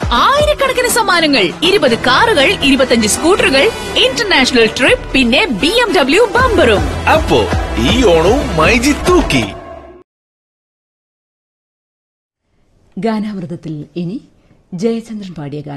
ആയിരക്കണക്കിന് സമ്മാനങ്ങൾ, 20 കാറുകൾ, 25 സ്കൂട്ടറുകൾ, ഇന്റർനാഷണൽ ട്രിപ്പ്, പിന്നെ BMW ബമ്പറും. അപ്പോ ഈ ഓണവും മൈജി തൂക്കി. ഗാനാമൃതത്തിൽ ഇനി ജയചന്ദ്രൻ പാടിയ ഗാനം.